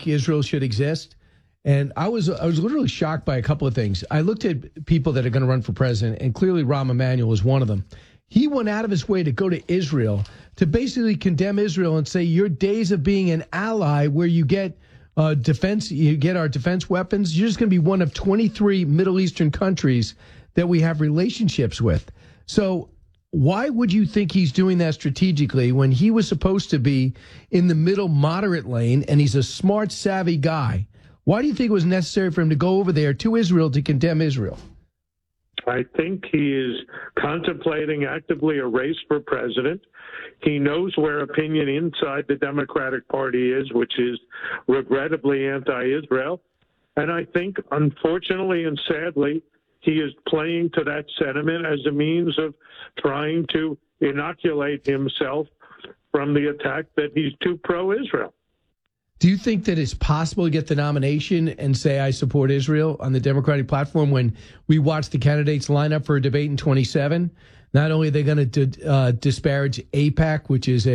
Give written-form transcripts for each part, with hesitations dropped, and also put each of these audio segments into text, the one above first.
think Israel should exist. And I was literally shocked by a couple of things. I looked at people that are going to run for president, and clearly Rahm Emanuel is one of them. He went out of his way to go to Israel to basically condemn Israel and say your days of being an ally where you get defense, you get our defense weapons, you're just going to be one of 23 Middle Eastern countries that we have relationships with. So why would you think he's doing that strategically when he was supposed to be in the middle moderate lane, and he's a smart, savvy guy? Why do you think it was necessary for him to go over there to Israel to condemn Israel? I think he is contemplating actively a race for president. He knows where opinion inside the Democratic Party is, which is regrettably anti-Israel. And I think, unfortunately and sadly, he is playing to that sentiment as a means of trying to inoculate himself from the attack that he's too pro-Israel. Do you think that it's possible to get the nomination and say, I support Israel on the Democratic platform when we watch the candidates line up for a debate in 27? Not only are they going to disparage AIPAC, which is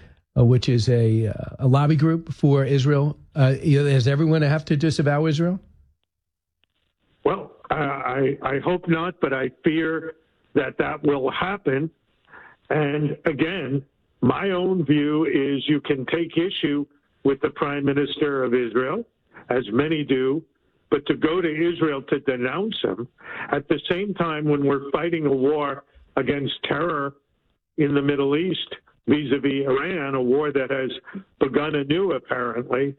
a lobby group for Israel, does everyone have to disavow Israel? Well, I hope not, but I fear that will happen. And again, my own view is you can take issue with the Prime Minister of Israel, as many do, but to go to Israel to denounce him at the same time when we're fighting a war against terror in the Middle East vis-a-vis Iran, a war that has begun anew, apparently,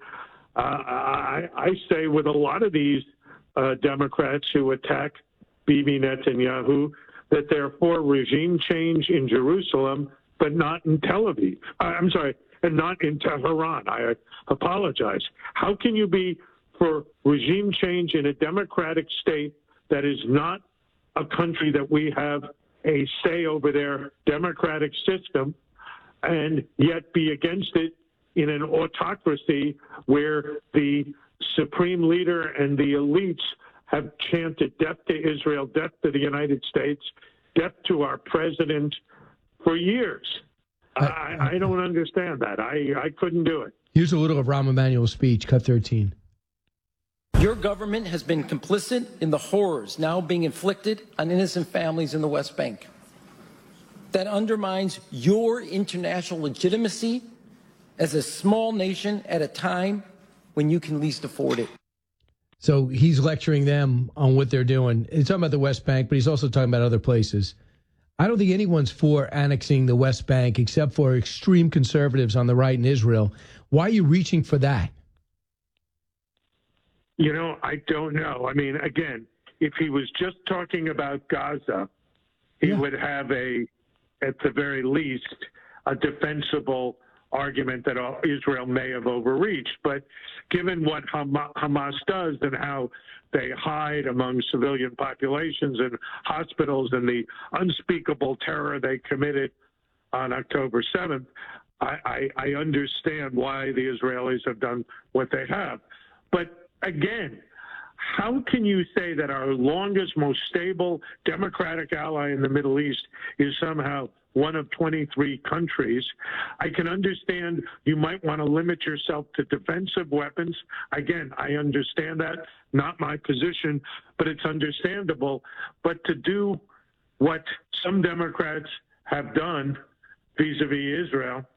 I say with a lot of these Democrats who attack Bibi Netanyahu that they're for regime change in Jerusalem, but not in Tel Aviv. I'm sorry, and not in Tehran. I apologize. How can you be for regime change in a democratic state that is not a country that we have a say over their democratic system, and yet be against it in an autocracy where the supreme leader and the elites have chanted death to Israel, death to the United States, death to our president for years? I don't understand that. I couldn't do it. Here's a little of Rahm Emanuel's speech, cut 13. Your government has been complicit in the horrors now being inflicted on innocent families in the West Bank. That undermines your international legitimacy as a small nation at a time when you can least afford it. So he's lecturing them on what they're doing. He's talking about the West Bank, but he's also talking about other places. I don't think anyone's for annexing the West Bank except for extreme conservatives on the right in Israel. Why are you reaching for that? You know, I don't know. I mean, again, if he was just talking about Gaza, he would have at the very least, a defensible argument that Israel may have overreached. But given what Hamas does and how they hide among civilian populations and hospitals and the unspeakable terror they committed on October 7th, I understand why the Israelis have done what they have. But again, how can you say that our longest, most stable democratic ally in the Middle East is somehow one of 23 countries? I can understand you might want to limit yourself to defensive weapons. Again, I understand that. Not my position, but it's understandable. But to do what some Democrats have done vis-a-vis Israel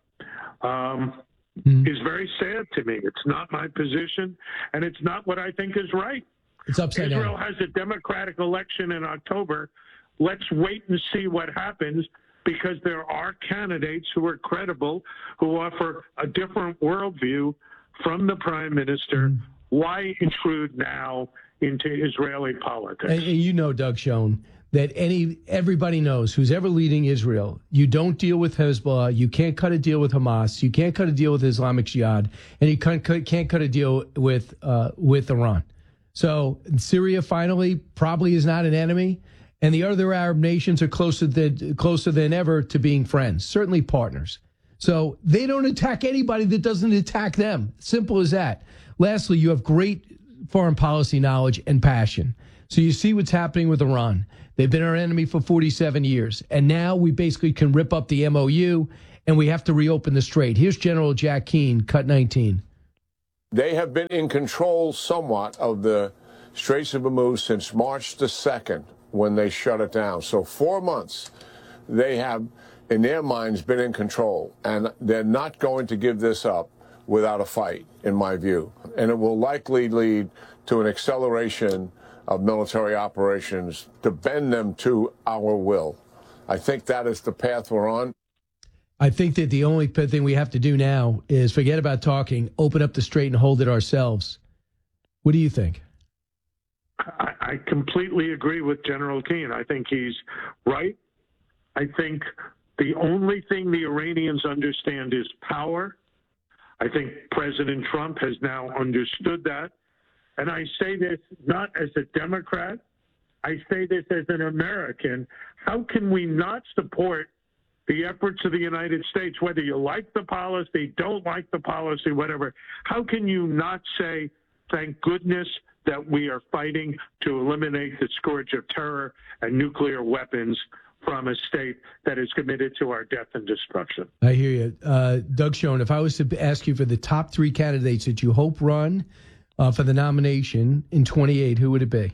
is very sad to me. It's not my position, and it's not what I think is right. It's upside Israel down. has a democratic election in October. Let's wait and see what happens, because there are candidates who are credible, who offer a different worldview from the prime minister. Why intrude now into Israeli politics? And you know, Doug Schoen, that everybody knows who's ever leading Israel, you don't deal with Hezbollah, you can't cut a deal with Hamas, you can't cut a deal with Islamic Jihad, and you can't cut a deal with Iran. So Syria finally probably is not an enemy, and the other Arab nations are closer than ever to being friends, certainly partners. So they don't attack anybody that doesn't attack them. Simple as that. Lastly, you have great foreign policy knowledge and passion. So you see what's happening with Iran. They've been our enemy for 47 years, and now we basically can rip up the MOU, and we have to reopen the strait. Here's General Jack Keane, cut 19. They have been in control somewhat of the Straits of Hormuz since March the 2nd when they shut it down. So 4 months they have, in their minds, been in control. And they're not going to give this up without a fight, in my view. And it will likely lead to an acceleration of military operations to bend them to our will. I think that is the path we're on. I think that the only thing we have to do now is forget about talking, open up the strait and hold it ourselves. What do you think? I completely agree with General Keane. I think he's right. I think the only thing the Iranians understand is power. I think President Trump has now understood that. And I say this not as a Democrat. I say this as an American. How can we not support the efforts of the United States, whether you like the policy, don't like the policy, whatever? How can you not say, thank goodness that we are fighting to eliminate the scourge of terror and nuclear weapons from a state that is committed to our death and destruction? I hear you. Doug Schoen, if I was to ask you for the top 3 candidates that you hope run for the nomination in 28, who would it be?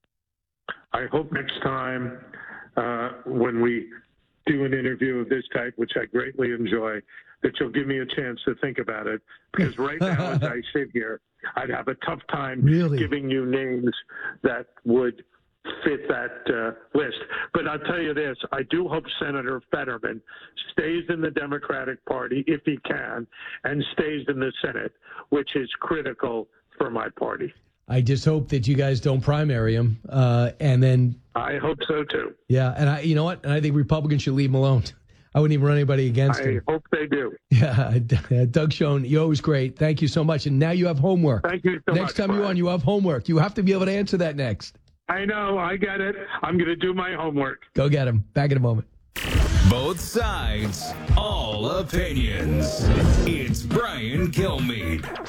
I hope next time when we do an interview of this type, which I greatly enjoy, that you'll give me a chance to think about it. Because right now, as I sit here, I'd have a tough time giving you names that would fit that list. But I'll tell you this, I do hope Senator Fetterman stays in the Democratic Party if he can, and stays in the Senate, which is critical for my party. I just hope that you guys don't primary him, and then I hope so too. Yeah, and you know what? And I think Republicans should leave him alone. I wouldn't even run anybody against him. I hope they do. Yeah, Doug Schoen, you're always great. Thank you so much. And now you have homework. Thank you so much. Next time you're on, you have homework. You have to be able to answer that next. I know. I get it. I'm going to do my homework. Go get him. Back in a moment. Both sides, all opinions. It's Brian Kilmeade.